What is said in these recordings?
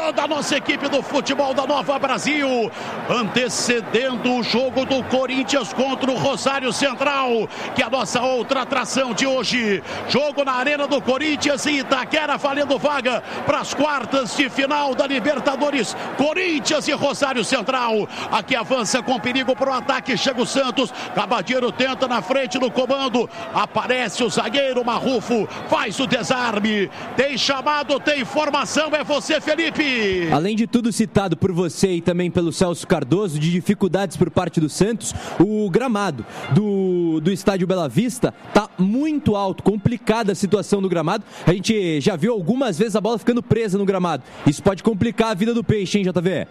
toda a nossa equipe do futebol da Nova Brasil, antecedendo o jogo do Corinthians contra o Rosário Central, que é a nossa outra atração de hoje. Jogo na Arena do Corinthians em Itaquera, valendo vaga para as quartas de final da Libertadores. Corinthians e Rosário Central. Aqui avança com perigo para o ataque, chega o Santos. Cabadeiro tenta na frente do comando. Aparece o zagueiro Marrufo, faz o desarme. Tem chamado, tem informação, é você, Felipe. Além de tudo citado por você e também pelo Celso Cardoso, de dificuldades por parte do Santos, o gramado do estádio Bela Vista tá muito alto, complicada a situação do gramado. A gente já viu algumas vezes a bola ficando presa no gramado. Isso pode complicar a vida do peixe, hein, JV?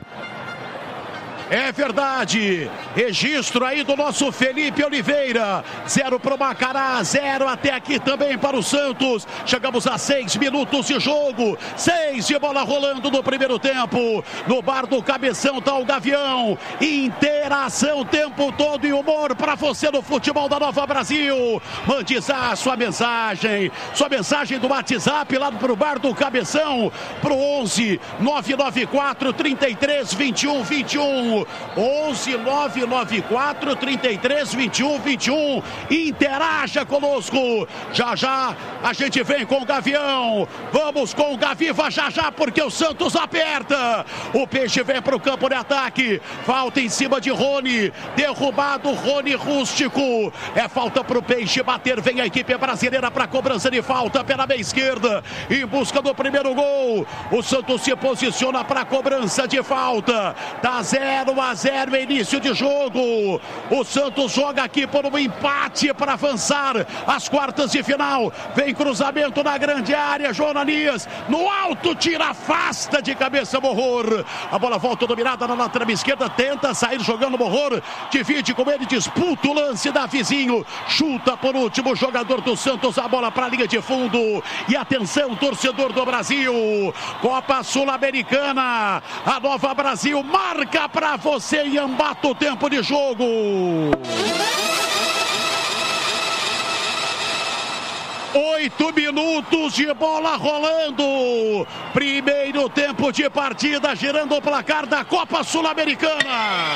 É verdade, registro aí do nosso Felipe Oliveira, 0 para o Macará, 0 até aqui também para o Santos. Chegamos a 6 minutos de jogo, 6 de bola rolando no primeiro tempo. No bar do Cabeção tá o Gavião, interação o tempo todo e humor para você no futebol da Nova Brasil. Mande sua mensagem do WhatsApp lá pro bar do Cabeção, pro 11 994 33 21 21. 11 994 33 21 21. Interaja conosco. Já já a gente vem com o Gavião. Vamos com o Gaviva já porque o Santos aperta. O Peixe vem para o campo de ataque. Falta em cima de Rony. Derrubado Rony Rústico. É falta para o Peixe bater. Vem a equipe brasileira para a cobrança de falta pela meia esquerda. Em busca do primeiro gol. O Santos se posiciona para a cobrança de falta. Tá 0-0 início de jogo. O Santos joga aqui por um empate para avançar às quartas de final. Vem cruzamento na grande área. Jonanias no alto, tira, afasta de cabeça Morror. A bola volta dominada na lateral esquerda. Tenta sair jogando Morror. Divide com ele, disputa o lance da Vizinho. Chuta por último jogador do Santos. A bola para a linha de fundo. E atenção, torcedor do Brasil. Copa Sul-Americana. A Nova Brasil marca para você e embata o tempo de jogo. Oito minutos de bola rolando. Primeiro tempo de partida, girando o placar da Copa Sul-Americana.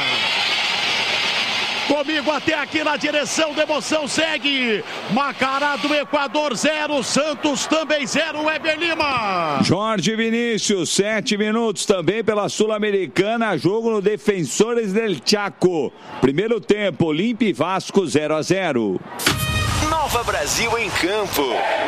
Comigo até aqui na direção da emoção segue Macará do Equador 0, Santos também 0, Weber Lima. Jorge Vinícius, 7 minutos também pela Sul-Americana, jogo no Defensores del Chaco. Primeiro tempo, Olimpia e Vasco 0-0. Nova Brasil em campo.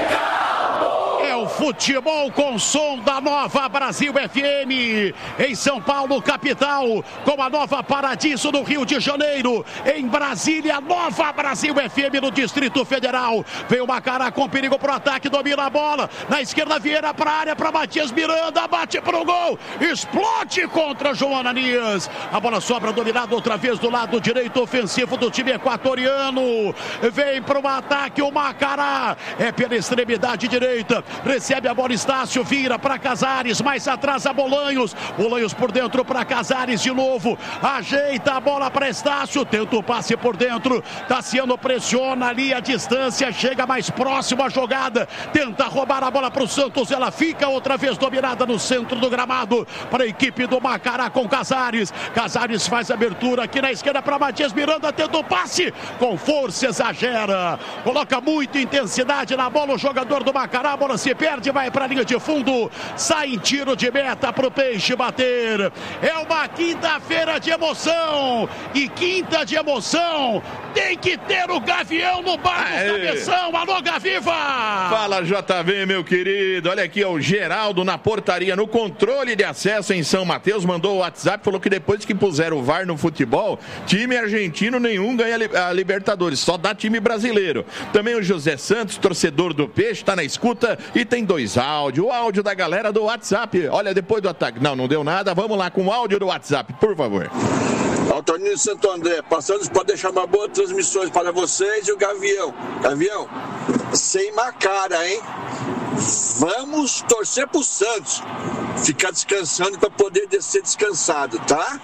É o futebol com som da Nova Brasil FM. Em São Paulo, capital, com a Nova Paradiso no Rio de Janeiro. Em Brasília, Nova Brasil FM no Distrito Federal. Vem o Macará com perigo pro ataque, domina a bola. Na esquerda, Vieira pra área, para Matias Miranda. Bate pro gol. Explode contra João Ananias. A bola sobra dominada outra vez do lado direito ofensivo do time equatoriano. Vem pro ataque o Macará. É pela extremidade direita. Recebe a bola Estácio, vira para Casares, mais atrás a Bolanhos. Bolanhos por dentro para Casares de novo. Ajeita a bola para Estácio, tenta o passe por dentro. Tassiano pressiona ali a distância, chega mais próximo à jogada. Tenta roubar a bola para o Santos, ela fica outra vez dominada no centro do gramado para a equipe do Macará com Casares. Casares faz abertura aqui na esquerda para Matias Miranda, tenta o passe, com força exagera. Coloca muita intensidade na bola o jogador do Macará, a bola se perde, vai para a linha de fundo, sai em tiro de meta para o Peixe bater. É uma quinta-feira de emoção, e quinta de emoção tem que ter o Gavião no bar do Cabeção. Alô, Gaviva! Fala, JV, meu querido. Olha aqui, o Geraldo na portaria, no controle de acesso em São Mateus, mandou o WhatsApp, falou que depois que puseram o VAR no futebol, time argentino nenhum ganha a Libertadores, só dá time brasileiro. Também o José Santos, torcedor do Peixe, está na escuta e tem 2 áudios. O áudio da galera do WhatsApp. Olha, depois do ataque. Não deu nada. Vamos lá com o áudio do WhatsApp, por favor. Altonino Santo André, passando para deixar uma boa transmissões para vocês e o Gavião. Gavião, sem Macara, hein? Vamos torcer pro Santos ficar descansando para poder descer descansado, tá?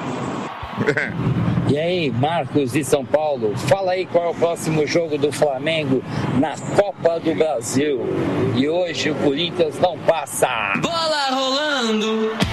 E aí, Marcos de São Paulo, fala aí qual é o próximo jogo do Flamengo na Copa do Brasil. E hoje o Corinthians não passa. Bola rolando.